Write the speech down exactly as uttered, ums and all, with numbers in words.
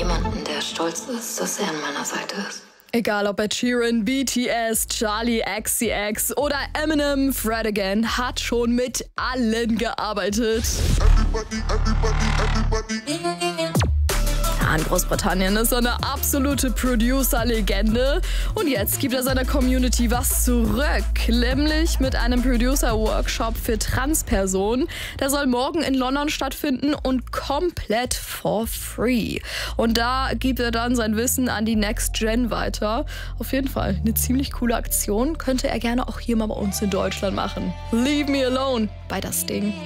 Jemanden, der stolz ist, dass er an meiner Seite ist. Egal ob Ed Sheeran, B T S, Charlie X C X oder Eminem, Fred again hat schon mit allen gearbeitet. Everybody, everybody, everybody. In Großbritannien ist er eine absolute Producer-Legende und jetzt gibt er seiner Community was zurück, nämlich mit einem Producer-Workshop für Transpersonen. Der soll morgen in London stattfinden und komplett for free. Und da gibt er dann sein Wissen an die Next Gen weiter. Auf jeden Fall eine ziemlich coole Aktion, könnte er gerne auch hier mal bei uns in Deutschland machen. Leave me alone bei das Ding.